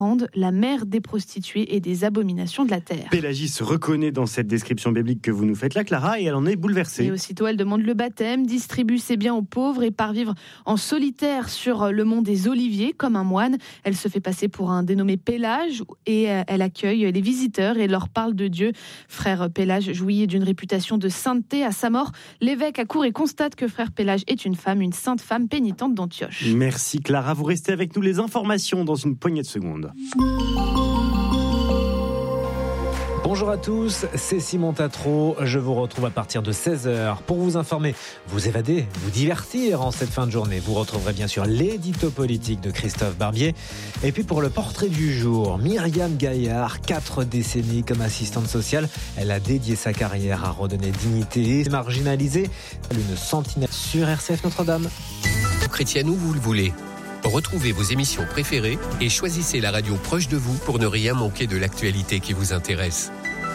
la mère des prostituées et des abominations de la terre. Pélagie se reconnaît dans cette description biblique que vous nous faites là, Clara, et elle en est bouleversée. Et aussitôt, elle demande le baptême, distribue ses biens aux pauvres et part vivre en solitaire sur le mont des Oliviers, comme un moine. Elle se fait passer pour un dénommé Pélage et elle accueille les visiteurs et leur parle de Dieu. Frère Pélage jouit d'une réputation de sainteté. À sa mort, l'évêque accourt et constate que frère Pélage est une sainte femme pénitente d'Antioche. Merci Clara, vous restez avec nous, les informations dans une poignée de secondes. Bonjour à tous, c'est Simon Tatro. Je vous retrouve à partir de 16h pour vous informer, vous évader, vous divertir en cette fin de journée. Vous retrouverez bien sûr l'édito politique de Christophe Barbier. Et puis pour le portrait du jour, Myriam Gaillard, 4 décennies comme assistante sociale. Elle a dédié sa carrière à redonner dignité et marginaliser une sentinelle sur RCF Notre-Dame. Chrétien, où vous le voulez. Retrouvez vos émissions préférées et choisissez la radio proche de vous pour ne rien manquer de l'actualité qui vous intéresse.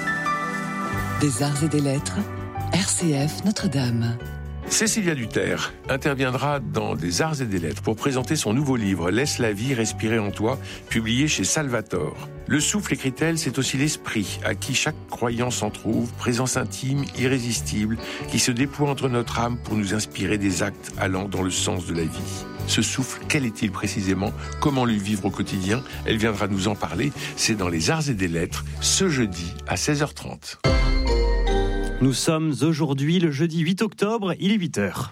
Des arts et des lettres, RCF Notre-Dame. Cécilia Duterre interviendra dans Des arts et des lettres pour présenter son nouveau livre « Laisse la vie respirer en toi », publié chez Salvator. Le souffle, écrit-elle, c'est aussi l'esprit, à qui chaque croyant s'en trouve, présence intime, irrésistible, qui se déploie entre notre âme pour nous inspirer des actes allant dans le sens de la vie. Ce souffle, quel est-il précisément? Comment le vivre au quotidien? Elle viendra nous en parler. C'est dans Les arts et des lettres, ce jeudi à 16h30. Nous sommes aujourd'hui le jeudi 8 octobre, il est 8h.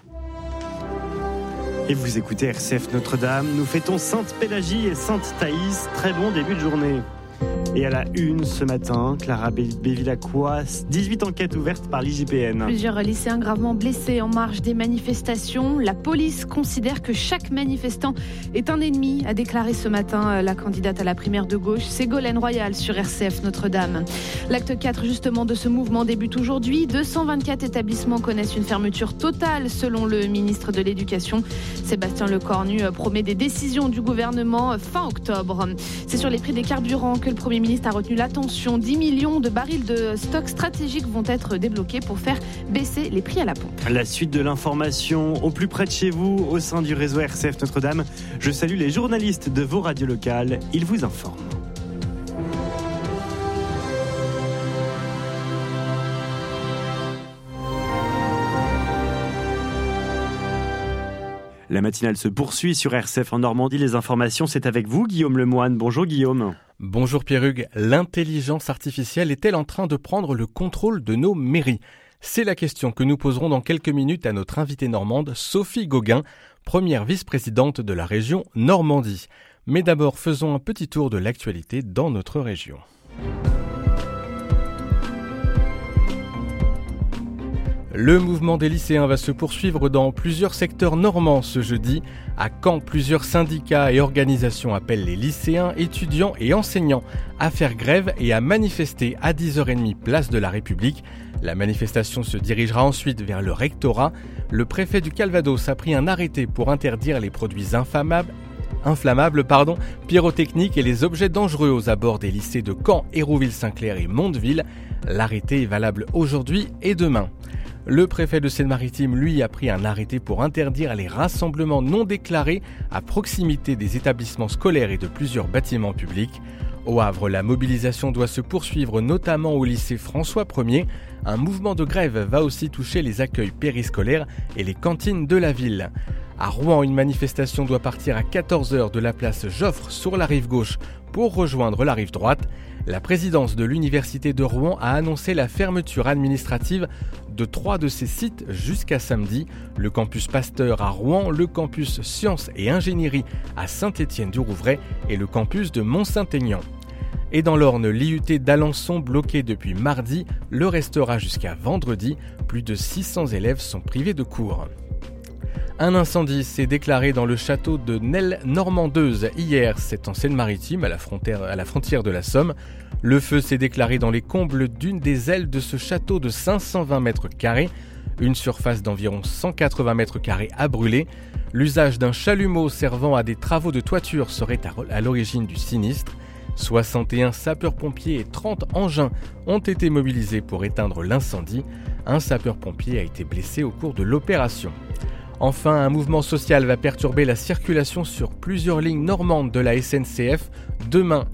Et vous écoutez RCF Notre-Dame, nous fêtons Sainte Pélagie et Sainte Thaïs. Très bon début de journée. Et à la une ce matin, Clara Bévilacqua, 18 enquêtes ouvertes par l'IGPN. Plusieurs lycéens gravement blessés en marge des manifestations. La police considère que chaque manifestant est un ennemi, a déclaré ce matin la candidate à la primaire de gauche, Ségolène Royal, sur RCF Notre-Dame. L'acte 4 justement de ce mouvement débute aujourd'hui. 224 établissements connaissent une fermeture totale selon le ministre de l'Éducation. Sébastien Lecornu promet des décisions du gouvernement fin octobre. C'est sur les prix des carburants que le Premier ministre a retenu l'attention. 10 millions de barils de stock stratégiques vont être débloqués pour faire baisser les prix à la pompe. La suite de l'information au plus près de chez vous, au sein du réseau RCF Notre-Dame. Je salue les journalistes de vos radios locales. Ils vous informent. La matinale se poursuit sur RCF en Normandie. Les informations, c'est avec vous, Guillaume Lemoine. Bonjour Guillaume. Bonjour Pierre-Hugues. L'intelligence artificielle est-elle en train de prendre le contrôle de nos mairies? C'est la question que nous poserons dans quelques minutes à notre invitée normande, Sophie Gauguin, première vice-présidente de la région Normandie. Mais d'abord, faisons un petit tour de l'actualité dans notre région. Le mouvement des lycéens va se poursuivre dans plusieurs secteurs normands ce jeudi. À Caen, plusieurs syndicats et organisations appellent les lycéens, étudiants et enseignants à faire grève et à manifester à 10h30 place de la République. La manifestation se dirigera ensuite vers le rectorat. Le préfet du Calvados a pris un arrêté pour interdire les produits inflammables, pyrotechniques et les objets dangereux aux abords des lycées de Caen, Hérouville-Saint-Clair et Mondeville. L'arrêté est valable aujourd'hui et demain. Le préfet de Seine-Maritime, lui, a pris un arrêté pour interdire les rassemblements non déclarés à proximité des établissements scolaires et de plusieurs bâtiments publics. Au Havre, la mobilisation doit se poursuivre notamment au lycée François Ier. Un mouvement de grève va aussi toucher les accueils périscolaires et les cantines de la ville. À Rouen, une manifestation doit partir à 14h de la place Joffre sur la rive gauche pour rejoindre la rive droite. La présidence de l'Université de Rouen a annoncé la fermeture administrative de 3 de ses sites jusqu'à samedi. Le campus Pasteur à Rouen, le campus Sciences et Ingénierie à Saint-Étienne-du-Rouvray et le campus de Mont-Saint-Aignan. Et dans l'Orne, l'IUT d'Alençon bloqué depuis mardi, le restera jusqu'à vendredi. Plus de 600 élèves sont privés de cours. Un incendie s'est déclaré dans le château de Nel-Normandeuse hier. C'est en Seine-Maritime, à la frontière de la Somme. Le feu s'est déclaré dans les combles d'une des ailes de ce château de 520 mètres carrés. Une surface d'environ 180 mètres carrés a brûlé. L'usage d'un chalumeau servant à des travaux de toiture serait à l'origine du sinistre. 61 sapeurs-pompiers et 30 engins ont été mobilisés pour éteindre l'incendie. Un sapeur-pompier a été blessé au cours de l'opération. Enfin, un mouvement social va perturber la circulation sur plusieurs lignes normandes de la SNCF Demain,